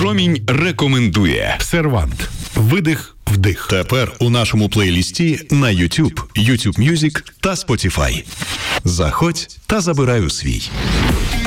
Промінь рекомендує. Сервант. Видих, вдих. Тепер у нашому плейлісті на YouTube, YouTube Music та Spotify. Заходь та забирай у свій.